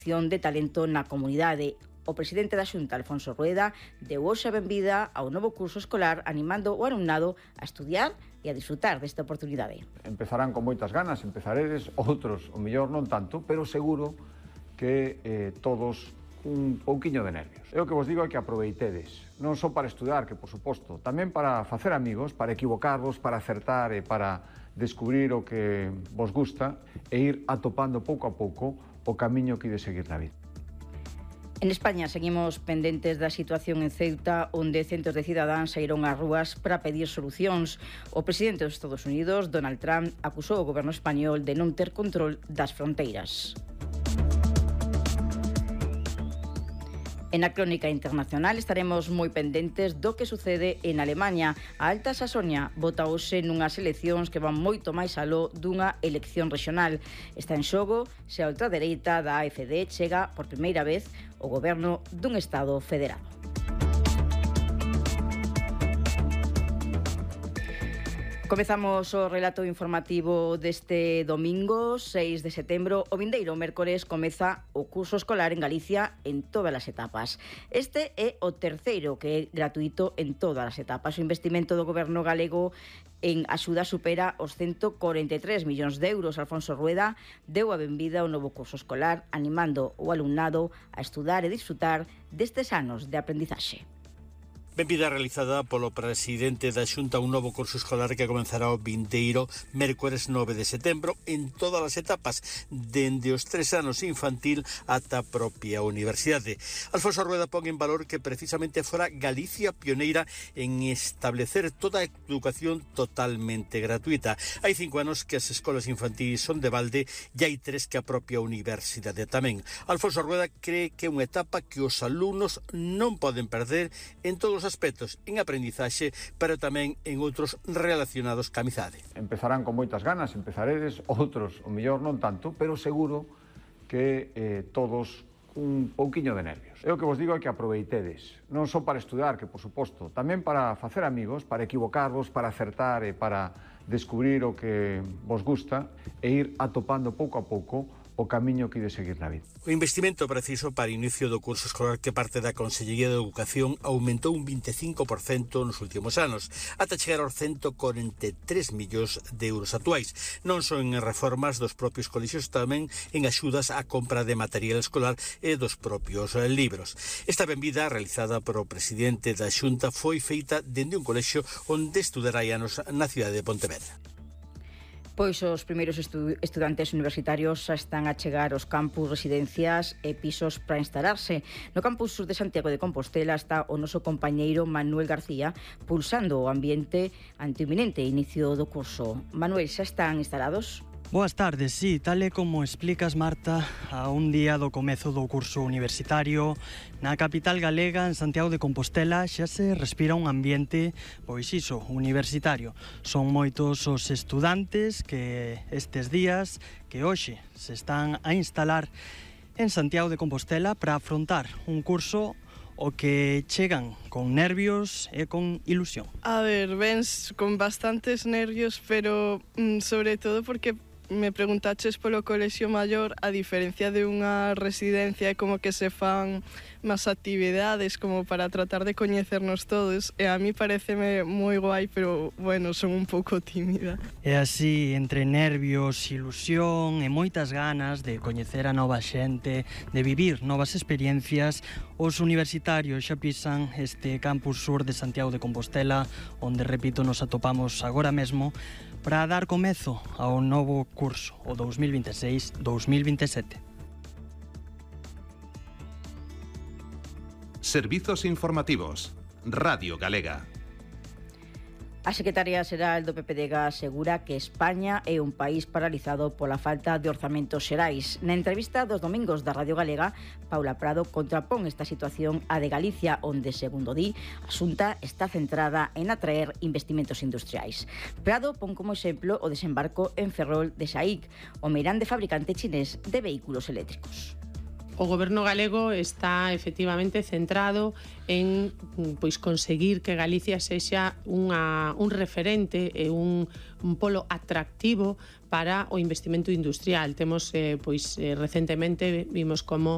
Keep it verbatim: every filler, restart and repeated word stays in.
de talento na comunidade. O presidente da Xunta, Alfonso Rueda, deu hoxe a benvida ao novo curso escolar animando o alumnado a estudiar e a disfrutar desta oportunidade. Empezarán con moitas ganas, empezaredes, outros, o mellor non tanto, pero seguro que eh, todos un pouquiño de nervios. É o que vos digo é que aproveitedes, non só para estudar, que por suposto, tamén para facer amigos, para equivocarvos, para acertar e para descubrir o que vos gusta e ir atopando pouco a pouco o camiño que ides seguir na vida. En España seguimos pendentes da situación en Ceuta, onde centos de cidadáns saíron ás rúas para pedir solucións. O presidente dos Estados Unidos, Donald Trump, acusou o goberno español de non ter control das fronteiras. En a crónica internacional estaremos moi pendentes do que sucede en Alemaña. A Alta Sasonia vota hoxe nunhas eleccións que van moito máis aló dunha elección rexional. Está en xogo se a ultradereita da A F D chega por primeira vez ao goberno dun Estado federado. Comezamos o relato informativo deste domingo, seis de setembro. O vindeiro mércores comeza o curso escolar en Galicia en todas as etapas. Este é o terceiro que é gratuito en todas as etapas. O investimento do goberno galego en axuda supera os ciento corenta e tres millóns de euros. Alfonso Rueda deu a benvida ao novo curso escolar, animando o alumnado a estudar e disfrutar destes anos de aprendizaxe. Benvida realizada polo presidente da Xunta un novo curso escolar que comenzará o vindeiro mércores nove de setembro en todas as etapas, dende os tres anos infantil ata a propia universidade. Alfonso Rueda pon en valor que precisamente fora Galicia pioneira en establecer toda a educación totalmente gratuita. Hai cinco anos que as escolas infantís son de balde e hai tres que a propia universidade tamén. Alfonso Rueda cree que é unha etapa que os alumnos non poden perder en todos os aspectos, en aprendizaxe, pero tamén en outros relacionados ca amizade. Empezarán con moitas ganas, empezaredes, outros, o mellor non tanto, pero seguro que eh, todos un pouquiño de nervios. É o que vos digo é que aproveitedes, non só para estudar, que por suposto, tamén para facer amigos, para equivocarvos, para acertar e para descubrir o que vos gusta e ir atopando pouco a pouco o camiño que ides seguir na vida. O investimento preciso para o inicio do curso escolar que parte da Consellería de Educación aumentou un vinte e cinco por cento nos últimos anos, ata chegar aos ciento corenta e tres millóns de euros actuais. Non son en reformas dos propios colexios, tamén en axudas á compra de material escolar e dos propios libros. Esta benvida, realizada por o presidente da Xunta, foi feita dende un colexio onde estudará anos na cidade de Pontevedra. Pois os primeiros estu estudantes universitarios xa están a chegar aos campus, residencias e pisos para instalarse. No campus sur de Santiago de Compostela está o noso compañeiro Manuel García pulsando o ambiente ante o inminente inicio do curso. Manuel, xa están instalados? Boas tardes, sí, tal e como explicas, Marta, a un día do comezo do curso universitario na capital galega, en Santiago de Compostela, xa se respira un ambiente, pois iso, universitario. Son moitos os estudantes que estes días, que hoxe se están a instalar en Santiago de Compostela para afrontar un curso o que chegan con nervios e con ilusión. A ver, vens con bastantes nervios, pero mm, sobre todo porque me preguntaches polo colexio maior, a diferencia de unha residencia, é como que se fan máis actividades como para tratar de coñecernos todos, e a mí pareceme moi guai, pero, bueno, son un pouco tímida. É así, entre nervios, ilusión e moitas ganas de coñecer a nova xente, de vivir novas experiencias, os universitarios xa pisan este campus sur de Santiago de Compostela, onde, repito, nos atopamos agora mesmo, para dar comezo ao novo curso, o dos mil vinte e seis dos mil vinte e sete. Servizos informativos. Radio Galega. A secretaria xeral do P P D G asegura que España é un país paralizado pola falta de orzamentos xerais. Na entrevista dos domingos da Radio Galega, Paula Prado contrapón esta situación á de Galicia, onde, segundo di, a Xunta está centrada en atraer investimentos industriais. Prado pon como exemplo o desembarco en Ferrol de Xaic, o meirande fabricante chinés de vehículos eléctricos. O goberno galego está efectivamente centrado en pois conseguir que Galicia sexa unha, un referente e un, un polo atractivo para o investimento industrial. Temos, eh, pois, eh, recentemente vimos como